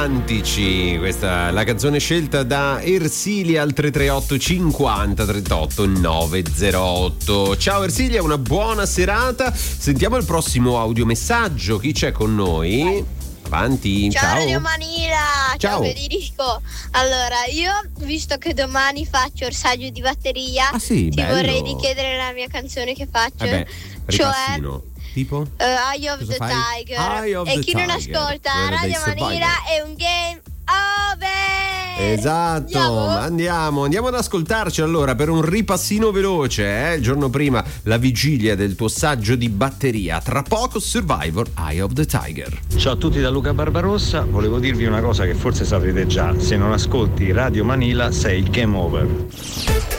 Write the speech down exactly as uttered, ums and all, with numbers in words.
Antici, questa è la canzone scelta da Ersilia al tre tre otto cinquanta trentotto novecentotto. Ciao Ersilia, una buona serata. Sentiamo il prossimo audiomessaggio. Chi c'è con noi? Avanti. Ciao, ciao. Radio Manila. Ciao, Ciao Federico. Allora, io visto che domani faccio il saggio di batteria, Ah sì, ti bello. vorrei richiedere la mia canzone che faccio. Eh beh, cioè ripassino. Tipo? uh, Eye of Cosa the fai? Tiger. Eye of e the chi non Tiger, ascolta quello dei Radio Survivor. Manila è un game over. Esatto, Andiamo? andiamo, andiamo ad ascoltarci allora per un ripassino veloce, eh? Il giorno prima la vigilia del tuo saggio di batteria, tra poco Survivor Eye of the Tiger. Ciao a tutti da Luca Barbarossa, volevo dirvi una cosa che forse sapete già, se non ascolti Radio Manila sei game over.